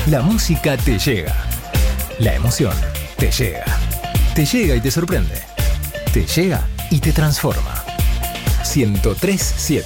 La música te llega. La emoción te llega. Te llega y te sorprende. Te llega y te transforma. 103.7